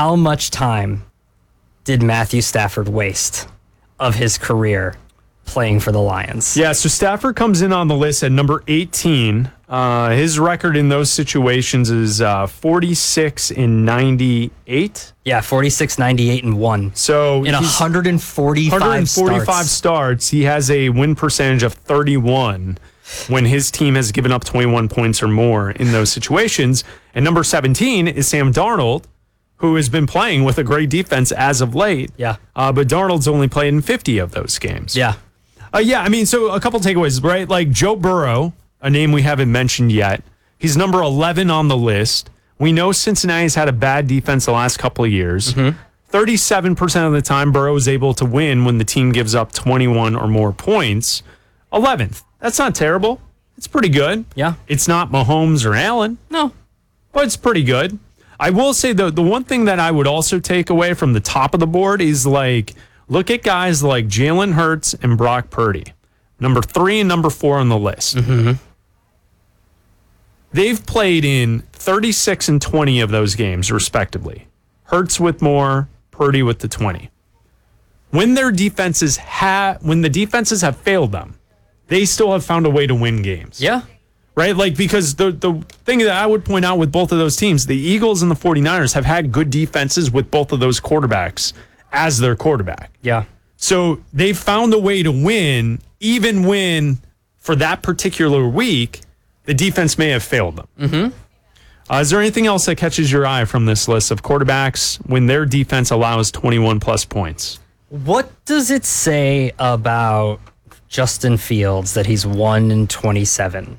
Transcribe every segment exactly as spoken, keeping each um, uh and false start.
how much time did Matthew Stafford waste of his career playing for the Lions? Yeah, so Stafford comes in on the list at number eighteen. Uh, his record in those situations is uh, forty-six and ninety-eight. Yeah, forty-six, ninety-eight, and one. So in one hundred forty-five, one hundred forty-five starts. starts, he has a win percentage of thirty-one when his team has given up twenty-one points or more in those situations. And number seventeen is Sam Darnold, who has been playing with a great defense as of late. Yeah. Uh, but Darnold's only played in fifty of those games. Yeah. Uh, yeah, I mean, so a couple takeaways, right? Like Joe Burrow, a name we haven't mentioned yet. He's number eleven on the list. We know Cincinnati's had a bad defense the last couple of years. Mm-hmm. thirty-seven percent of the time, Burrow is able to win when the team gives up twenty-one or more points. eleventh. That's not terrible. It's pretty good. Yeah. It's not Mahomes or Allen. No. But it's pretty good. I will say, though, the one thing that I would also take away from the top of the board is, like, look at guys like Jalen Hurts and Brock Purdy. Number three and number four on the list. Mm-hmm. They've played in thirty-six and twenty of those games, respectively. Hurts with more, Purdy with the twenty. When their defenses ha- when the defenses have failed them, they still have found a way to win games. Yeah. Right? Like, because the, the thing that I would point out with both of those teams, the Eagles and the 49ers have had good defenses with both of those quarterbacks as their quarterback. Yeah. So they've found a way to win, even when, for that particular week, the defense may have failed them. Mm-hmm. Uh, is there anything else that catches your eye from this list of quarterbacks when their defense allows twenty-one plus points? What does it say about Justin Fields that he's one and twenty-seven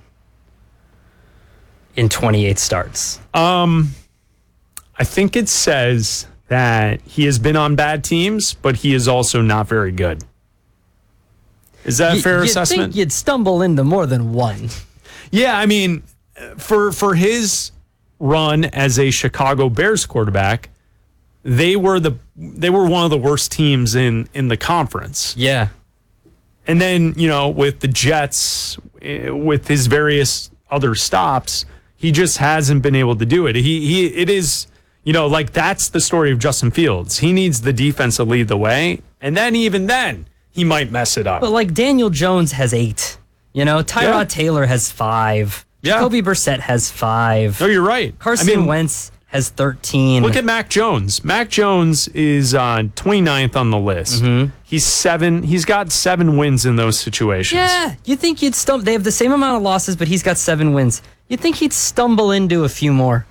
in twenty-eight starts? Um, I think it says that he has been on bad teams, but he is also not very good. Is that a fair you'd assessment? Think you'd stumble into more than one. Yeah, I mean, for for his run as a Chicago Bears quarterback, they were the they were one of the worst teams in in the conference. Yeah. And then, you know, with the Jets, with his various other stops, he just hasn't been able to do it. He he it is, you know, like that's the story of Justin Fields. He needs the defense to lead the way, and then even then, he might mess it up. But like Daniel Jones has eight. You know, Tyrod Yeah. Taylor has five. Yeah. Jacoby Brissett has five. No, you're right. Carson I mean, Wentz has thirteen. Look at Mac Jones. Mac Jones is uh, twenty-ninth on the list. Mm-hmm. He's seven. He's got seven wins in those situations. Yeah, you think he'd stumble? They have the same amount of losses, but he's got seven wins. You'd think he'd stumble into a few more.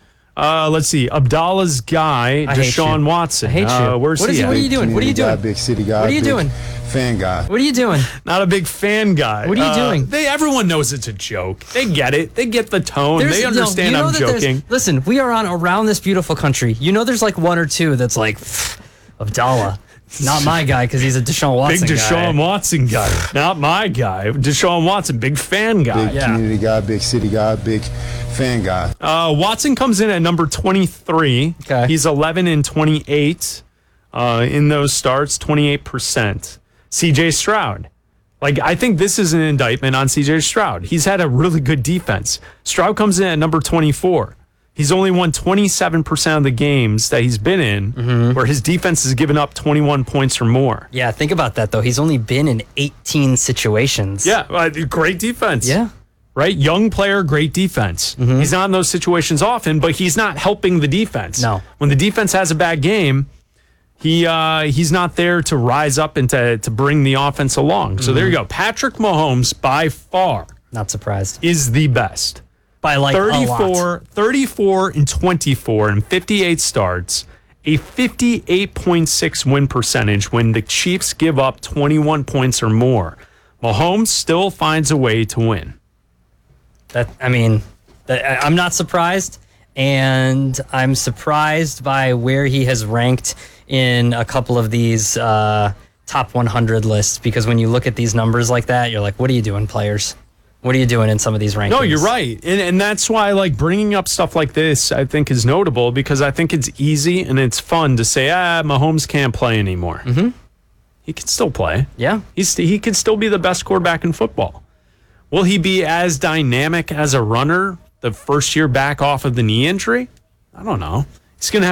Uh, let's see. Abdallah's guy, I hate Deshaun you. Watson. I hate you. Uh, where's What is he he- at? what are you doing? What are you Community doing? guy, big city guy. What are you big doing? Fan guy. What are you doing? Not a big fan guy. What are you Uh, doing? They everyone knows it's a joke. They get it. They get the tone. There's- they no, understand you know I'm that there's- joking. Listen, we are on around this beautiful country. You know, there's like one or two that's like pfft, Abdallah. Not my guy because he's a Deshaun Watson Big Deshaun guy. Watson guy. Not my guy. Deshaun Watson, big fan guy. Big Yeah. community guy, big city guy, big fan guy. Uh, Watson comes in at number twenty-three. Okay. He's eleven and twenty-eight uh, in those starts, twenty-eight percent. C J Stroud. Like, I think this is an indictment on C J Stroud. He's had a really good defense. Stroud comes in at number twenty-four. He's only won twenty-seven percent of the games that he's been in Mm-hmm. where his defense has given up twenty-one points or more. Yeah, think about that though. He's only been in eighteen situations. Yeah, uh, great defense. Yeah. Right? Young player, great defense. Mm-hmm. He's not in those situations often, but he's not helping the defense. No. When the defense has a bad game, he uh, he's not there to rise up and to, to bring the offense along. So Mm-hmm. there you go. Patrick Mahomes, by far, Not surprised. is the best. By like a lot. thirty-four, thirty-four and twenty-four and fifty-eight starts, a fifty-eight point six win percentage when the Chiefs give up twenty-one points or more. Mahomes still finds a way to win. That I mean, that, I- I'm not surprised, and I'm surprised by where he has ranked in a couple of these uh, top one hundred lists. Because when you look at these numbers like that, you're like, "What are you doing, players? What are you doing in some of these rankings?" No, you're right. And and that's why like bringing up stuff like this I think is notable because I think it's easy and it's fun to say, ah, Mahomes can't play anymore. Mm-hmm. He can still play. Yeah. He's he could still be the best quarterback in football. Will he be as dynamic as a runner the first year back off of the knee injury? I don't know. He's going to have